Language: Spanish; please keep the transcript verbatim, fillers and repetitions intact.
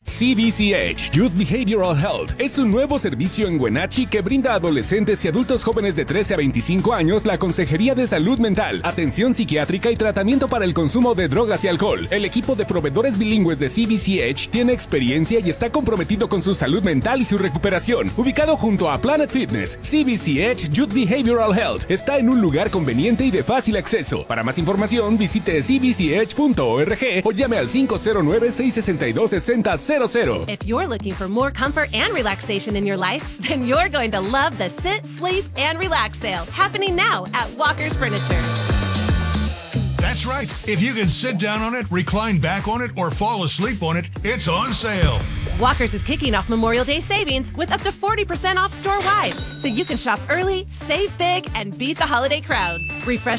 C B C H Youth Behavioral Health es un nuevo servicio en Wenatchee que brinda a adolescentes y adultos jóvenes de trece a veinticinco años la consejería de salud mental, atención psiquiátrica y tratamiento para el consumo de drogas y alcohol. El equipo de proveedores bilingües de C B C H tiene experiencia y está comprometido con su salud mental y su recuperación. Ubicado junto a Planet Fitness, C B C H Youth Behavioral Health está en un lugar conveniente y de fácil acceso. Para más información, visite c b c h punto org o llame al cinco cero nueve, seis seis dos, seis cero cero cero. If you're looking for more comfort and relaxation in your life, then you're going to love the Sit, Sleep, and Relax sale happening now at Walker's Furniture. That's right. If you can sit down on it, recline back on it, or fall asleep on it, it's on sale. Walker's is kicking off Memorial Day savings with up to forty percent off store-wide, so you can shop early, save big, and beat the holiday crowds. Refresh